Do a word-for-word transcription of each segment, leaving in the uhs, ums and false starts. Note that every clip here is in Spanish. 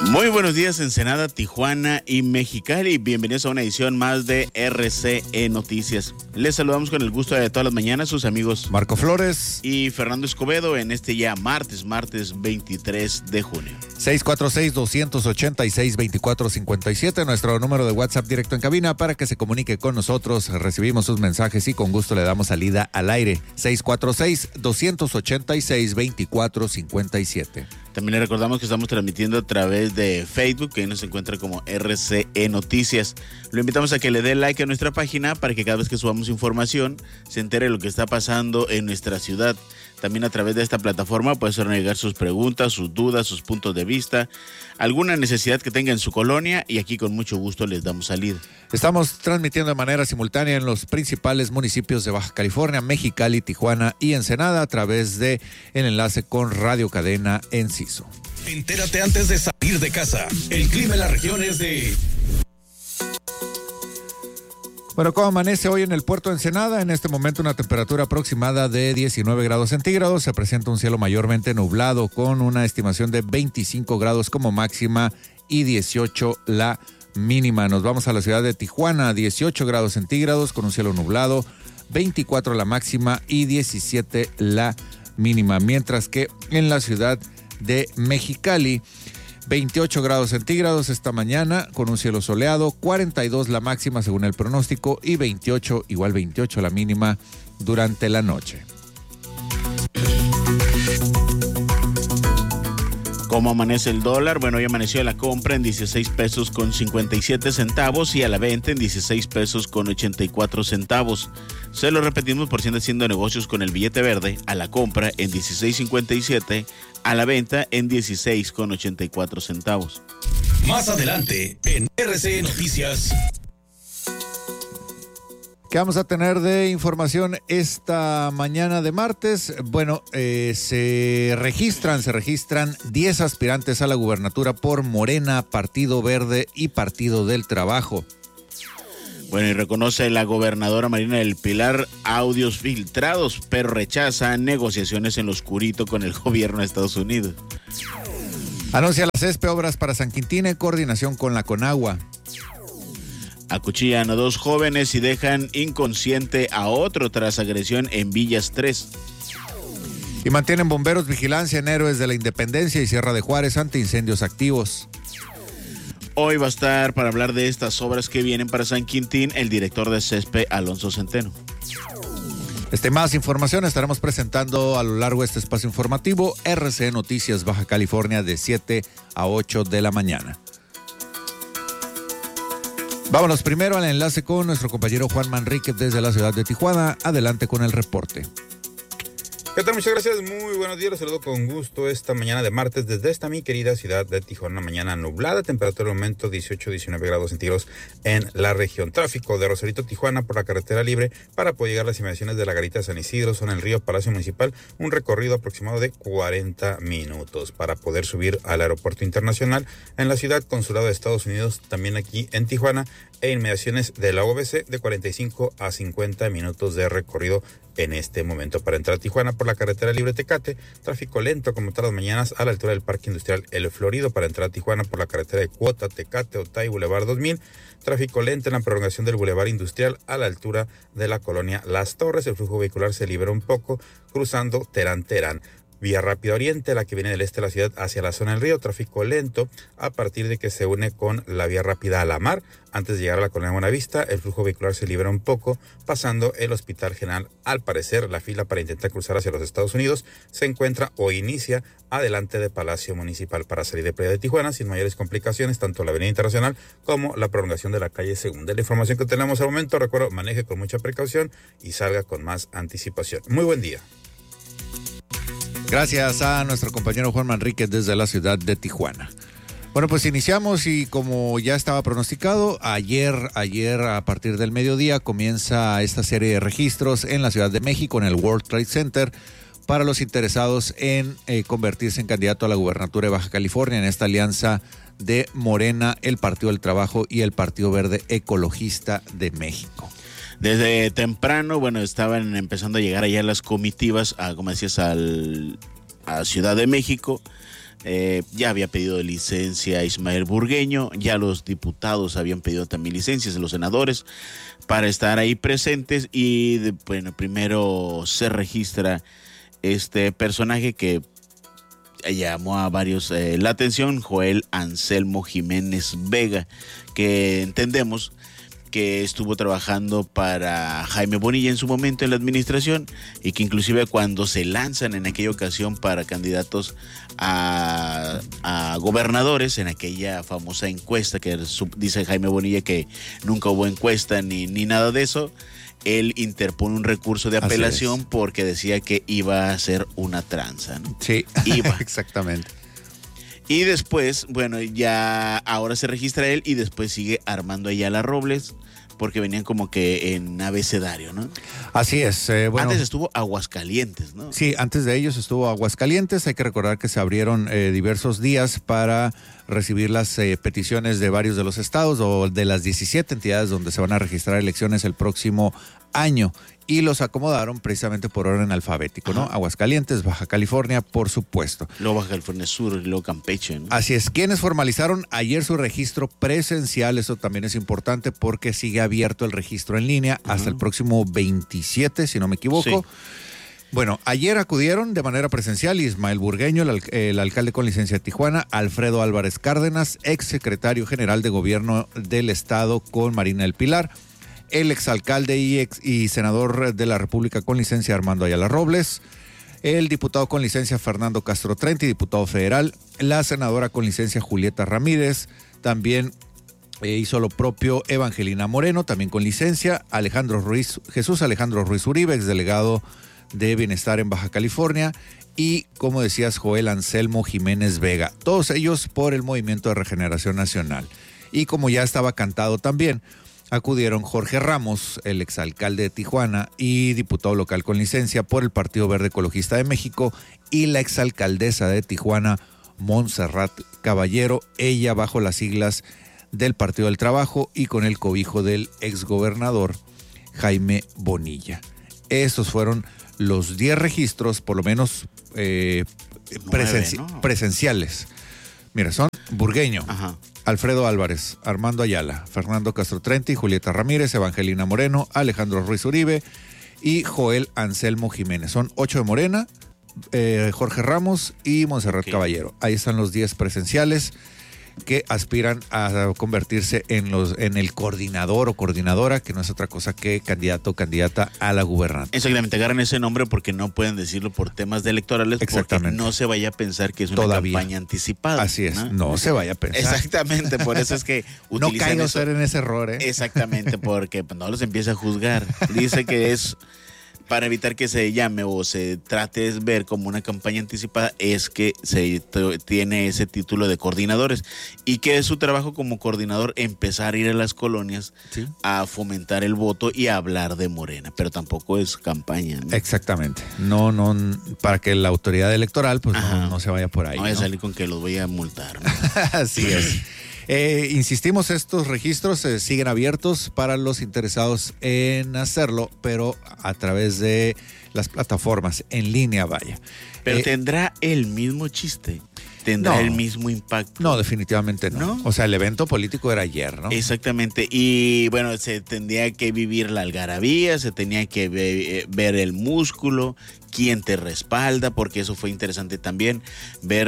Muy buenos días, Ensenada, Tijuana y Mexicali. Bienvenidos a una edición más de R C E Noticias. Les saludamos con el gusto de todas las mañanas sus amigos Marco Flores y Fernando Escobedo en este ya martes, martes veintitrés de junio. seis cuatro seis, dos ocho seis, dos cuatro cinco siete, nuestro número de WhatsApp directo en cabina para que se comunique con nosotros. Recibimos sus mensajes y con gusto le damos salida al aire. seis cuatro seis, dos ocho seis, dos cuatro cinco siete. También le recordamos que estamos transmitiendo a través de Facebook, que ahí nos encuentra como R C E Noticias. Lo invitamos a que le dé like a nuestra página para que cada vez que subamos información se entere de lo que está pasando en nuestra ciudad. También a través de esta plataforma puede hacer llegar sus preguntas, sus dudas, sus puntos de vista, alguna necesidad que tenga en su colonia y aquí con mucho gusto les damos salida. Estamos transmitiendo de manera simultánea en los principales municipios de Baja California, Mexicali, Tijuana y Ensenada a través de el enlace con Radio Cadena Enciso. Entérate antes de salir de casa. El clima en la región es de... Bueno, ¿cómo amanece hoy en el puerto de Ensenada? En este momento una temperatura aproximada de diecinueve grados centígrados. Se presenta un cielo mayormente nublado con una estimación de veinticinco grados como máxima y dieciocho la mínima. Nos vamos a la ciudad de Tijuana, dieciocho grados centígrados con un cielo nublado, veinticuatro la máxima y diecisiete la mínima. Mientras que en la ciudad de Mexicali, veintiocho grados centígrados esta mañana con un cielo soleado, cuarenta y dos la máxima según el pronóstico y veintiocho, igual veintiocho la mínima durante la noche. ¿Cómo amanece el dólar? Bueno, hoy amaneció a la compra en dieciséis pesos con cincuenta y siete centavos y a la venta en dieciséis pesos con ochenta y cuatro centavos. Se lo repetimos por si anda haciendo negocios con el billete verde, a la compra en dieciséis cincuenta y siete, a la venta en dieciséis con ochenta y cuatro centavos. Más adelante en R C E Noticias. ¿Qué vamos a tener de información esta mañana de martes? Bueno, eh, se registran, se registran diez aspirantes a la gubernatura por Morena, Partido Verde y Partido del Trabajo. Bueno, y reconoce la gobernadora Marina del Pilar audios filtrados, pero rechaza negociaciones en lo oscurito con el gobierno de Estados Unidos. Anuncia la C E S P obras para San Quintín en coordinación con la Conagua. Acuchillan a dos jóvenes y dejan inconsciente a otro tras agresión en Villas tres. Y mantienen bomberos vigilancia en Héroes de la Independencia y Sierra de Juárez ante incendios activos. Hoy va a estar para hablar de estas obras que vienen para San Quintín el director de C E S P, Alonso Centeno. Este más información estaremos presentando a lo largo de este espacio informativo R C E Noticias Baja California de siete a ocho de la mañana. Vámonos primero al enlace con nuestro compañero Juan Manríquez desde la ciudad de Tijuana. Adelante con el reporte. ¿Qué tal? Muchas gracias, muy buenos días, los saludo con gusto esta mañana de martes desde esta mi querida ciudad de Tijuana. Mañana nublada, temperatura de momento dieciocho a diecinueve grados centígrados en la región. Tráfico de Rosarito, Tijuana por la carretera libre para poder llegar a las inmediaciones de la Garita de San Isidro, zona del río Palacio Municipal, un recorrido aproximado de cuarenta minutos para poder subir al aeropuerto internacional en la ciudad, consulado de Estados Unidos también aquí en Tijuana e inmediaciones de la O B C de cuarenta y cinco a cincuenta minutos de recorrido en este momento. Para entrar a Tijuana por la carretera libre Tecate, tráfico lento como todas las mañanas a la altura del Parque Industrial El Florido. Para entrar a Tijuana por la carretera de Cuota, Tecate, Otay, Boulevard dos mil, tráfico lento en la prolongación del Boulevard Industrial a la altura de la colonia Las Torres. El flujo vehicular se libera un poco cruzando Terán Terán. Vía Rápida Oriente, la que viene del este de la ciudad hacia la zona del río, tráfico lento a partir de que se une con la Vía Rápida a la Mar. Antes de llegar a la colonia Buenavista, el flujo vehicular se libera un poco, pasando el Hospital General. Al parecer, la fila para intentar cruzar hacia los Estados Unidos se encuentra o inicia adelante de Palacio Municipal para salir de Playa de Tijuana sin mayores complicaciones, tanto la Avenida Internacional como la prolongación de la calle Segunda. La información que tenemos al momento, recuerdo, maneje con mucha precaución y salga con más anticipación. Muy buen día. Gracias a nuestro compañero Juan Manríquez desde la ciudad de Tijuana. Bueno, pues iniciamos y como ya estaba pronosticado, ayer, ayer a partir del mediodía comienza esta serie de registros en la Ciudad de México, en el World Trade Center, para los interesados en eh, convertirse en candidato a la gubernatura de Baja California en esta alianza de Morena, el Partido del Trabajo y el Partido Verde Ecologista de México. Desde temprano, bueno, estaban empezando a llegar allá las comitivas, a, como decías, al, a Ciudad de México. Eh, ya había pedido licencia Ismael Burgueño, ya los diputados habían pedido también licencias, los senadores, para estar ahí presentes. Y de, bueno, primero se registra este personaje que llamó a varios eh, la atención, Joel Anselmo Jiménez Vega, que entendemos que estuvo trabajando para Jaime Bonilla en su momento en la administración, y que inclusive cuando se lanzan en aquella ocasión para candidatos a, a gobernadores, en aquella famosa encuesta que dice Jaime Bonilla que nunca hubo encuesta ni, ni nada de eso, él interpone un recurso de apelación porque decía que iba a ser una tranza, ¿no? Sí, iba. Exactamente. Y después, bueno, ya ahora se registra él y después sigue Armando Ayala Robles, porque venían como que en abecedario, ¿no? Así es. Eh, bueno, antes estuvo Aguascalientes, ¿no? Sí, antes de ellos estuvo Aguascalientes. Hay que recordar que se abrieron eh, diversos días para recibir las eh, peticiones de varios de los estados o de las diecisiete entidades donde se van a registrar elecciones el próximo año. Y los acomodaron precisamente por orden alfabético, ¿no? Ajá. Aguascalientes, Baja California, por supuesto. Luego Baja California Sur y luego Campeche, ¿no? Así es. Quienes formalizaron ayer su registro presencial, eso también es importante porque sigue abierto el registro en línea uh-huh. hasta el próximo veintisiete, si no me equivoco. Sí. Bueno, ayer acudieron de manera presencial Ismael Burgueño, el, el alcalde con licencia de Tijuana, Alfredo Álvarez Cárdenas, ex secretario general de gobierno del estado con Marina del Pilar, el exalcalde y, ex, y senador de la República con licencia Armando Ayala Robles, el diputado con licencia Fernando Castro Trenti, diputado federal, la senadora con licencia Julieta Ramírez, también eh, hizo lo propio Evangelina Moreno, también con licencia, Alejandro Ruiz, Jesús Alejandro Ruiz Uribe, exdelegado de Bienestar en Baja California, y, como decías, Joel Anselmo Jiménez Vega, todos ellos por el Movimiento de Regeneración Nacional. Y como ya estaba cantado también, acudieron Jorge Ramos, el exalcalde de Tijuana y diputado local con licencia por el Partido Verde Ecologista de México, y la exalcaldesa de Tijuana, Montserrat Caballero, ella bajo las siglas del Partido del Trabajo y con el cobijo del exgobernador Jaime Bonilla. Estos fueron los diez registros, por lo menos eh, presenci- Nueve, ¿no? presenciales. Mira, son Burgueño, Ajá. Alfredo Álvarez, Armando Ayala, Fernando Castro Trenti, Julieta Ramírez, Evangelina Moreno, Alejandro Ruiz Uribe y Joel Anselmo Jiménez. Son ocho de Morena, eh, Jorge Ramos y Montserrat okay. Caballero. Ahí están los diez presenciales que aspiran a convertirse en los en el coordinador o coordinadora, que no es otra cosa que candidato o candidata a la gubernatura. Exactamente, agarran ese nombre porque no pueden decirlo por temas de electorales. Exactamente. Porque no se vaya a pensar que es una Todavía. campaña anticipada. Así es, no, no se vaya a pensar. Exactamente, por eso es que no caiga usted en ese error, ¿eh? Exactamente, porque no los empieza a juzgar. Dice que es para evitar que se llame o se trate de ver como una campaña anticipada, es que se t- tiene ese título de coordinadores, y que es su trabajo como coordinador empezar a ir a las colonias, ¿sí?, a fomentar el voto y a hablar de Morena, pero tampoco es campaña, ¿no? Exactamente, no, no, para que la autoridad electoral pues no, no se vaya por ahí. No voy ¿no? a salir con que los voy a multar, ¿no? Así es. Eh, insistimos, estos registros eh, siguen abiertos para los interesados en hacerlo, pero a través de las plataformas en línea, vaya. Pero eh, ¿tendrá el mismo chiste? ¿Tendrá no, el mismo impacto? No, definitivamente no. no. O sea, el evento político era ayer, ¿no? Exactamente. Y bueno, se tendría que vivir la algarabía, se tenía que ve, ver el músculo, quién te respalda, porque eso fue interesante también, ver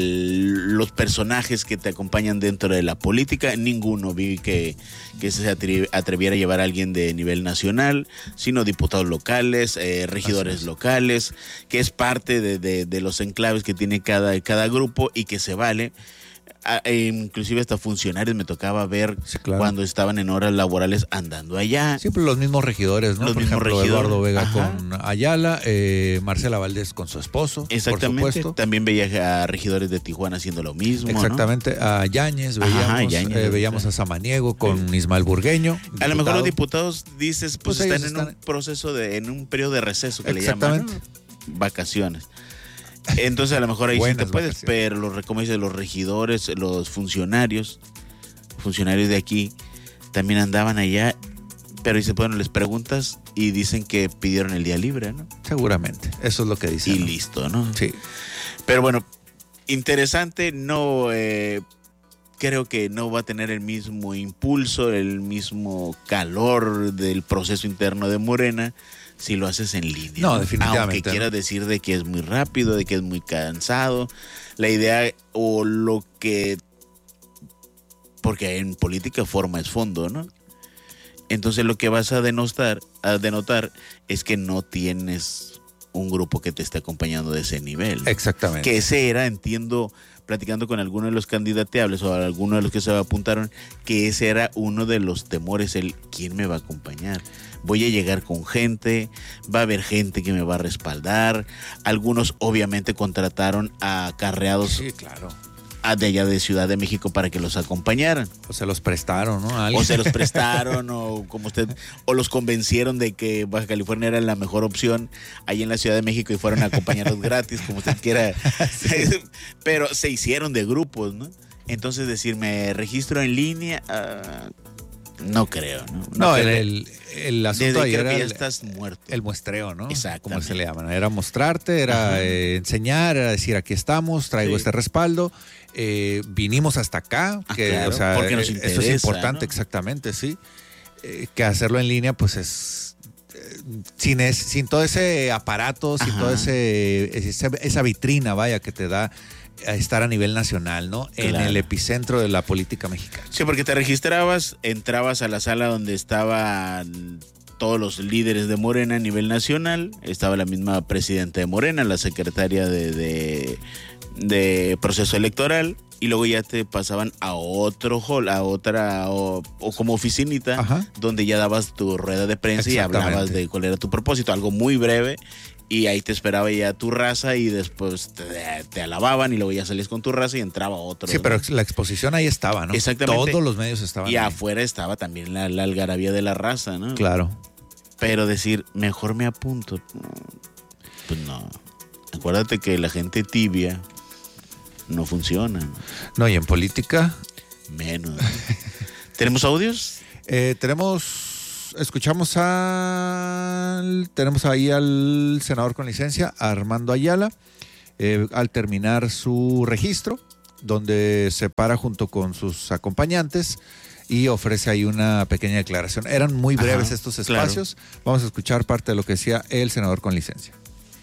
el, los personajes que te acompañan dentro de la política. Ninguno vi que, que se atreviera a llevar a alguien de nivel nacional, sino diputados locales, eh, regidores locales, que es parte de, de, de los enclaves que tiene cada, cada grupo y que se vale. A, eh, inclusive hasta funcionarios me tocaba ver, sí, claro, cuando estaban en horas laborales andando allá. Siempre los mismos regidores, ¿no? Los por mismos ejemplo, regidores. Eduardo Vega, ajá, con Ayala, eh, Marcela Valdés con su esposo. Exactamente. Por supuesto. También veía a regidores de Tijuana haciendo lo mismo. Exactamente. ¿No? A Yáñez, veíamos, ajá, Yáñez, eh, veíamos a Samaniego con sí. Ismael Burgueño. Diputado. A lo mejor los diputados, dices, pues, pues están en están... un proceso de, en un periodo de receso que le llaman, ¿no? Vacaciones. Entonces a lo mejor ahí sí te puedes, vacaciones. Pero los, como dices, los regidores, los funcionarios, funcionarios de aquí, también andaban allá, pero dice, bueno, les preguntas y dicen que pidieron el día libre, ¿no? Seguramente, eso es lo que dicen. Y ¿no? listo, ¿no? Sí. Pero bueno, interesante, no... Eh, creo que no va a tener el mismo impulso, el mismo calor del proceso interno de Morena si lo haces en línea. No, definitivamente. Aunque quieras decir de que es muy rápido, de que es muy cansado. La idea o lo que... Porque en política forma es fondo, ¿no? Entonces lo que vas a denotar, a denotar es que no tienes un grupo que te esté acompañando de ese nivel. Exactamente. Que ese era, entiendo... platicando con alguno de los candidateables o alguno de los que se apuntaron, que ese era uno de los temores, el ¿quién me va a acompañar? Voy a llegar con gente, va a haber gente que me va a respaldar. Algunos obviamente contrataron a acarreados sí, claro. de allá de Ciudad de México para que los acompañaran. O se los prestaron, ¿no? ¿Alguien? O se los prestaron, o como usted, o los convencieron de que Baja California era la mejor opción ahí en la Ciudad de México y fueron a acompañarlos gratis, como usted quiera. Sí. Pero se hicieron de grupos, ¿no? Entonces decir, me registro en línea, uh, no creo, ¿no? No, no el, creo. el, el asunto ahí era que ya el, estás muerto. El muestreo, ¿no? Exactamente. Como se le llama, ¿no? Era mostrarte, era eh, enseñar, era decir, aquí estamos, traigo sí. este respaldo. Eh, vinimos hasta acá, ah, que, claro, o sea, porque nos eso es importante, ¿no? Exactamente, sí. Eh, que hacerlo en línea, pues es eh, sin, es, sin todo ese aparato, sin toda ese, esa, esa vitrina, vaya, que te da a estar a nivel nacional, ¿no? Claro. En el epicentro de la política mexicana. Sí, porque te registrabas, entrabas a la sala donde estaban todos los líderes de Morena a nivel nacional, estaba la misma presidenta de Morena, la secretaria de, de, de proceso electoral, y luego ya te pasaban a otro hall, a otra, o, o como oficinita, ajá, donde ya dabas tu rueda de prensa y hablabas de cuál era tu propósito, algo muy breve, y ahí te esperaba ya tu raza y después te, te alababan y luego ya salías con tu raza y entraba otro. Sí, ¿no? Pero la exposición ahí estaba, ¿no? Exactamente. Todos los medios estaban y ahí. Afuera estaba también la, la algarabía de la raza, ¿no? Claro. Pero decir, mejor me apunto, pues no. Acuérdate que la gente tibia no funciona. No, no y en política... Menos. ¿Tenemos audios? Eh, tenemos, escuchamos al, tenemos ahí al senador con licencia, Armando Ayala, eh, al terminar su registro, donde se para junto con sus acompañantes y ofrece ahí una pequeña declaración. Eran muy breves Ajá, estos espacios. Claro. Vamos a escuchar parte de lo que decía el senador con licencia.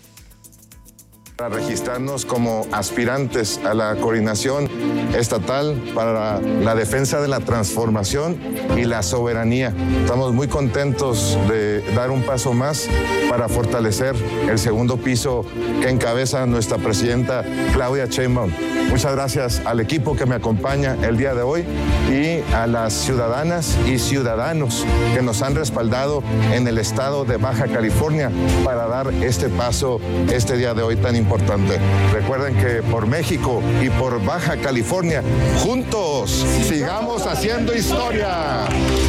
Para registrarnos como aspirantes a la coordinación estatal para la defensa de la transformación y la soberanía. Estamos muy contentos de dar un paso más para fortalecer el segundo piso que encabeza nuestra presidenta Claudia Sheinbaum. Muchas gracias al equipo que me acompaña el día de hoy y a las ciudadanas y ciudadanos que nos han respaldado en el estado de Baja California para dar este paso este día de hoy tan importante. Importante. Recuerden que por México y por Baja California, juntos sigamos haciendo historia.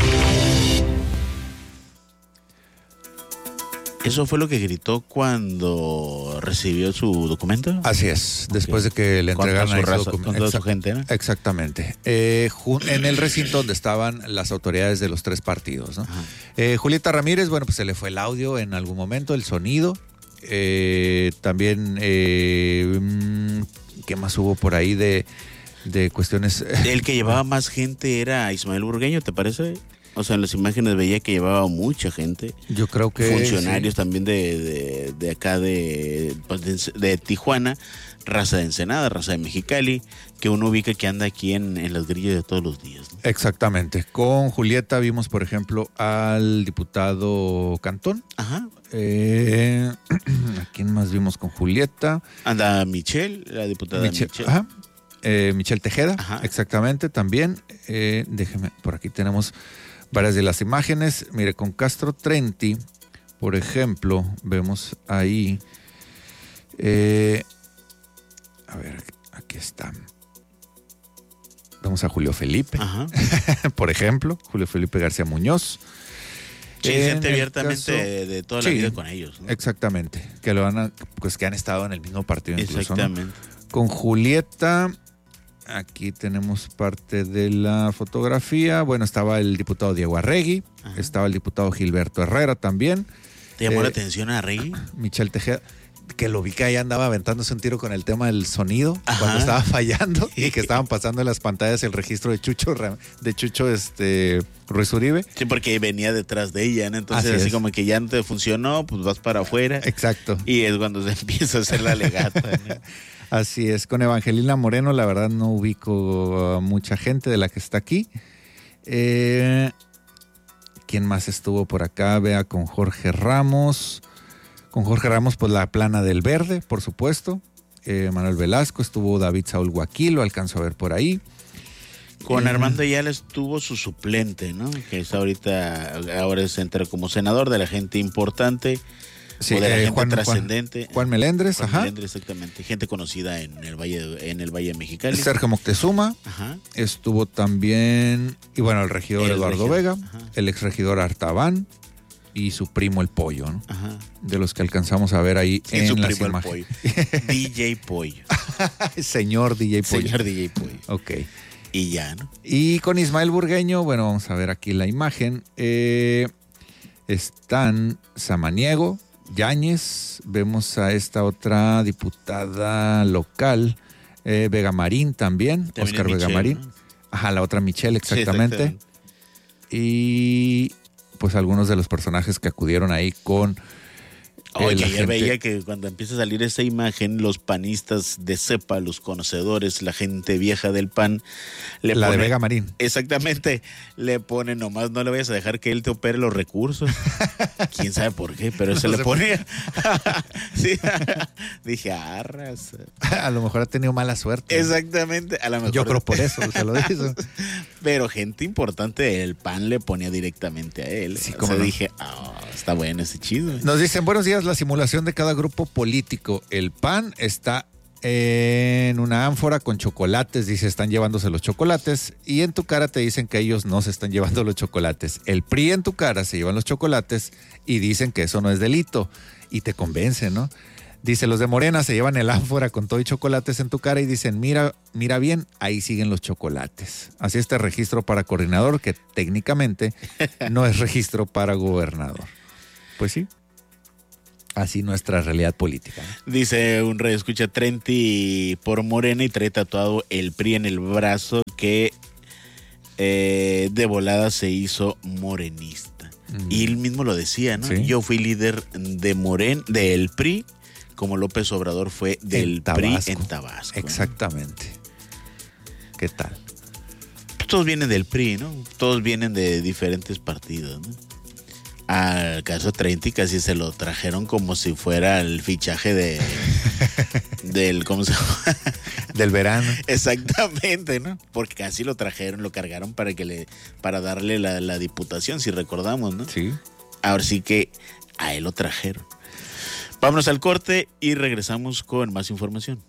¿Eso fue lo que gritó cuando recibió su documento? Así es, después okay. de que le entregaron su raza, su documento. Con toda su gente, ¿no? Exactamente. Eh, en el recinto donde estaban las autoridades de los tres partidos, ¿no? Eh, Julieta Ramírez, bueno, pues se le fue el audio en algún momento, el sonido. Eh, también, eh, ¿qué más hubo por ahí de, de cuestiones? El que llevaba más gente era Ismael Burgueño, ¿te parece? O sea, en las imágenes veía que llevaba mucha gente. Yo creo que... Funcionarios sí. también de, de, de acá de, pues de, de Tijuana, raza de Ensenada, raza de Mexicali, que uno ubica que anda aquí en, en las grillas de todos los días, ¿no? Exactamente. Con Julieta vimos, por ejemplo, al diputado Cantón. Ajá. Eh, ¿A quién más vimos con Julieta? Anda Michelle, la diputada Michelle. Michelle. Ajá. Eh, Michelle Tejeda, Ajá. Exactamente, también. Eh, déjeme, por aquí tenemos varias de las imágenes. Mire, con Castro Trenti, por ejemplo, vemos ahí... Eh, a ver, aquí está. Vemos a Julio Felipe, Ajá. por ejemplo, Julio Felipe García Muñoz. Sí, gente abiertamente caso, de, de toda la sí, vida con ellos, ¿no? Exactamente, que lo han, pues que han estado en el mismo partido incluso. Exactamente. ¿No? Con Julieta, aquí tenemos parte de la fotografía. Bueno, estaba el diputado Diego Arregui, Ajá. estaba el diputado Gilberto Herrera también. ¿Te llamó eh, la atención a Arregui? Michelle Tejeda. que lo vi que ahí andaba aventándose un tiro con el tema del sonido. Ajá. Cuando estaba fallando y que estaban pasando en las pantallas el registro de Chucho, de Chucho este, Ruiz Uribe. Sí, porque venía detrás de ella, ¿no? Entonces así, así como que ya no te funcionó, pues vas para afuera. Exacto. Y es cuando se empieza a hacer la legata, ¿no? Así es. Con Evangelina Moreno, la verdad no ubico a mucha gente de la que está aquí. Eh, ¿Quién más estuvo por acá? Vea, con Jorge Ramos. Con Jorge Ramos, pues la plana del verde, por supuesto. Eh, Manuel Velasco, estuvo David Saúl Guaquil, lo alcanzo a ver por ahí. Con eh, Armando Ayala estuvo su suplente, ¿no? Que está ahorita, ahora se entra como senador de la gente importante. Sí, o de la eh, gente Juan, trascendente. Juan, Juan Melendres, Juan ajá. Melendres, exactamente. Gente conocida en el Valle, en el Valle de Mexicali. Sergio Moctezuma. Ajá. Estuvo también, y bueno, el regidor el Eduardo regidor, Vega, ajá. El exregidor Artaban y su primo el Pollo, ¿no? Ajá. De los que alcanzamos a ver ahí y en su las primo imágenes. El Pollo. D J Pollo. Señor D J Pollo. Señor D J Pollo. Ok. Y ya, ¿no? Y con Ismael Burgueño, bueno, vamos a ver aquí la imagen. Eh, están Samaniego, Yáñez, vemos a esta otra diputada local, eh, Vega Marín también, también Oscar Vega Marín. ¿No? Ajá, la otra Michelle, exactamente. Sí, exactamente. Y pues algunos de los personajes que acudieron ahí con... Oye, ayer veía que cuando empieza a salir esa imagen, los panistas de cepa, los conocedores, la gente vieja del P A N, le la ponen, de Vega Marín. Exactamente, le ponen nomás, no le vayas a dejar que él te opere los recursos. Quién sabe por qué, pero no se le pone. Sí. Dije, arras. A lo mejor ha tenido mala suerte. Exactamente, a lo mejor. Yo creo por eso se lo hizo. Pero gente importante del P A N le ponía directamente a él. Sí, o sea, no. dije, oh, está bueno ese chido. Nos dicen, buenos días, la simulación de cada grupo político. El P A N está en una ánfora con chocolates, dice, están llevándose los chocolates, y en tu cara te dicen que ellos no se están llevando los chocolates. El P R I en tu cara se llevan los chocolates y dicen que eso no es delito, y te convencen, ¿no? Dice, los de Morena se llevan el ánfora con todo y chocolates en tu cara y dicen, mira, mira bien, ahí siguen los chocolates. Así este registro para coordinador, que técnicamente no es registro para gobernador. Pues sí. Así nuestra realidad política, ¿no? Dice un rey, escucha, Trenti por Morena y trae tatuado el P R I en el brazo que eh, de volada se hizo morenista. Mm. Y él mismo lo decía, ¿no? ¿Sí? Yo fui líder de Moren, del P R I, como López Obrador fue del P R I en Tabasco. Exactamente. ¿no? ¿Qué tal? Todos vienen del P R I, ¿no? Todos vienen de diferentes partidos, ¿no? Al caso Trenti casi se lo trajeron como si fuera el fichaje de del ¿cómo se llama? Del verano. Exactamente, ¿no? Porque casi lo trajeron, lo cargaron para que le para darle la, la diputación, si recordamos, ¿no? Sí. Ahora sí que a él lo trajeron. Vámonos al corte y regresamos con más información.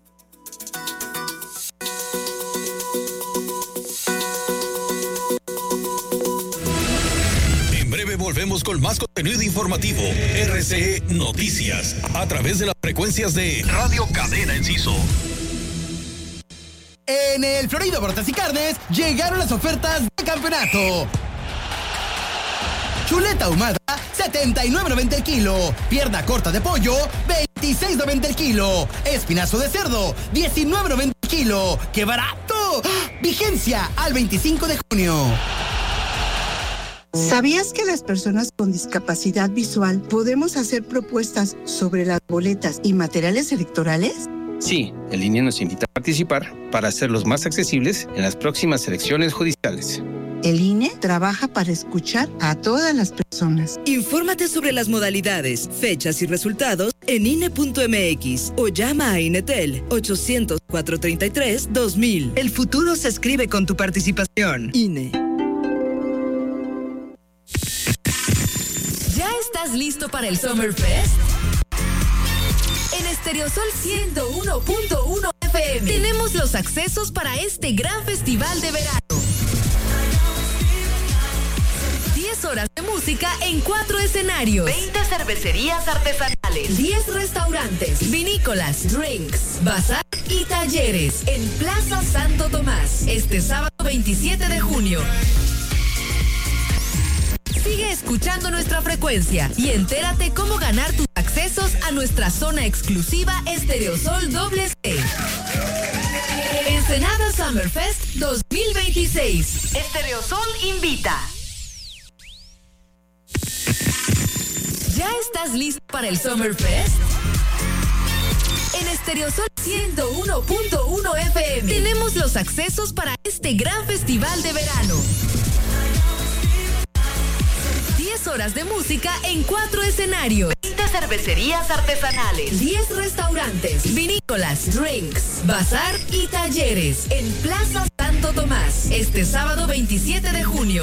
Volvemos con más contenido informativo. R C E Noticias, a través de las frecuencias de Radio Cadena Enciso. En el Florida Bortas y Carnes llegaron las ofertas de campeonato. Chuleta ahumada, setenta y nueve noventa el kilo. Pierna corta de pollo, veintiséis noventa el kilo. Espinazo de cerdo, diecinueve noventa el kilo. ¡Qué barato! Vigencia al veinticinco de junio. ¿Sabías que las personas con discapacidad visual podemos hacer propuestas sobre las boletas y materiales electorales? Sí, el I N E nos invita a participar para hacerlos más accesibles en las próximas elecciones judiciales. El I N E trabaja para escuchar a todas las personas. Infórmate sobre las modalidades, fechas y resultados en I N E punto M X o llama a INETEL ochocientos, cuatrocientos treinta y tres, dos mil. El futuro se escribe con tu participación. I N E. ¿Ya estás listo para el Summer Fest? En Estereosol ciento uno punto uno F M tenemos los accesos para este gran festival de verano. diez horas de música en cuatro escenarios. veinte cervecerías artesanales. diez restaurantes, vinícolas, drinks, bazar y talleres en Plaza Santo Tomás. Este sábado veintisiete de junio. Sigue escuchando nuestra frecuencia y entérate cómo ganar tus accesos accesos a nuestra zona exclusiva Estereosol Doble C. Ensenada Summerfest dos mil veintiséis. Estereosol invita. ¿Ya estás listo para el Summerfest? En Estereosol ciento uno punto uno F M tenemos los accesos para este gran festival de verano. diez horas de música en cuatro escenarios. veinte cervecerías artesanales. diez restaurantes, vinícolas, drinks, bazar y talleres. En Plaza Santo Tomás. Este sábado veintisiete de junio.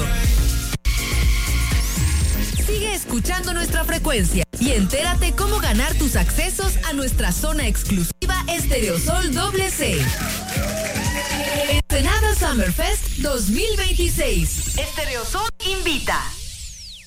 Sigue escuchando nuestra frecuencia y entérate cómo ganar tus accesos a nuestra zona exclusiva Estereosol Doble C. Ensenada Summerfest dos mil veintiséis. Estereosol invita.